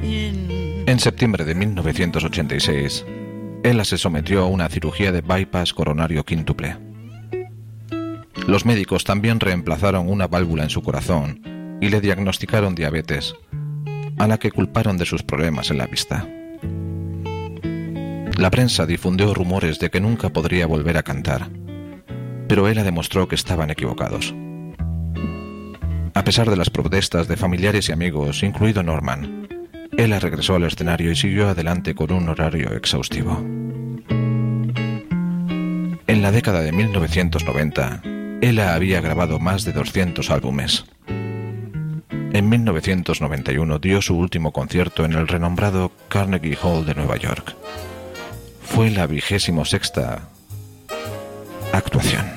En septiembre de 1986, Ella se sometió a una cirugía de bypass coronario quíntuple. Los médicos también reemplazaron una válvula en su corazón y le diagnosticaron diabetes, a la que culparon de sus problemas en la vista. La prensa difundió rumores de que nunca podría volver a cantar, pero Ella demostró que estaban equivocados. A pesar de las protestas de familiares y amigos, incluido Norman, Ella regresó al escenario y siguió adelante con un horario exhaustivo. En la década de 1990, Ella había grabado más de 200 álbumes. En 1991 dio su último concierto en el renombrado Carnegie Hall de Nueva York. Fue la 26ª actuación.